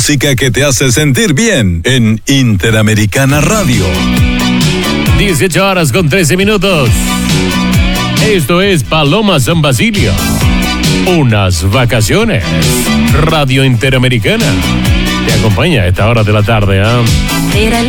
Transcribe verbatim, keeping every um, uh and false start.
música que te hace sentir bien en Interamericana Radio. dieciocho horas con trece minutos. Esto es Paloma San Basilio. Unas vacaciones. Radio Interamericana te acompaña a esta hora de la tarde, ¿eh? Era el